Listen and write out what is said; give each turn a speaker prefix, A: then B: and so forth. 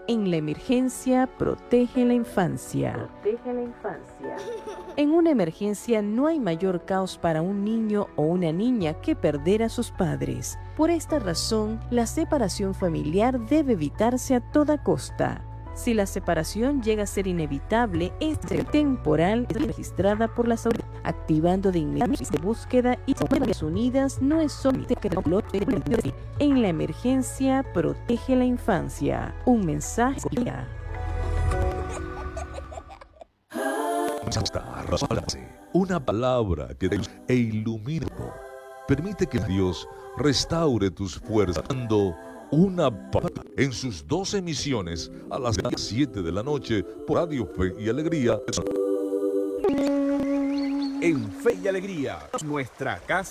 A: En la emergencia, protege la infancia. Protege la infancia. En una emergencia no hay mayor caos para un niño o una niña que perder a sus padres. Por esta razón, la separación familiar debe evitarse a toda costa. Si la separación llega a ser inevitable, es temporal y registrada por las autoridades, activando de inmediato de búsqueda y Naciones Unidas no es solo en la emergencia, protege la infancia. Un mensaje.
B: Una palabra que te ilumina. Permite que Dios restaure tus fuerzas dando una palabra en sus 2 emisiones a las 7 de la noche por Radio Fe y Alegría.
C: En Fe y Alegría, nuestra casa.